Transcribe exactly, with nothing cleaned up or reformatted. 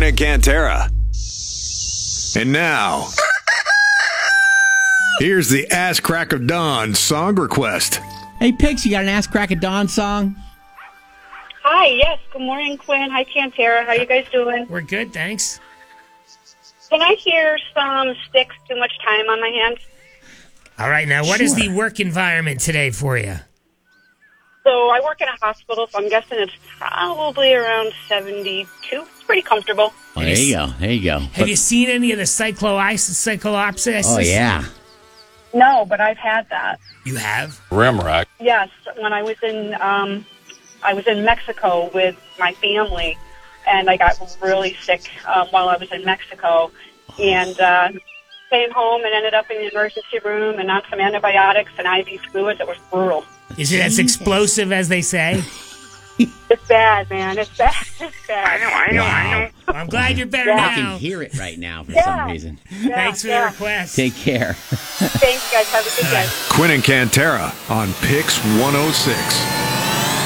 Quinn and Cantera. And now, here's the Ass Crack of Dawn song request. Hey, Pix, you got an Ass Crack of Dawn song? Hi, yes. Good morning, Quinn. Hi, Cantera. How you guys doing? We're good, thanks. Can I hear some Sticks, Too Much Time on My Hands? All right, now, what Sure. is the work environment today for you? So I work in a hospital, so I'm guessing it's probably around seventy-two. It's pretty comfortable. Oh, there you go. There you go. Have But- you seen any of the cycloisis, cyclopsis? oh, yeah. No, but I've had that. You have? Rimrock. Yes, when I was in um, I was in Mexico with my family, and I got really sick um, while I was in Mexico, and uh, came home and ended up in the emergency room and on some antibiotics and I V fluids. It was brutal. Is it as explosive as they say? It's bad, man. It's bad. It's bad. I know, I know, I know. Well, I'm glad you're better Yeah. I now. can hear it right now for Yeah. some reason. Yeah, Thanks for yeah. the request. Take care. Thanks, guys. Have a good day. Quinn and Cantera on Pix one oh six.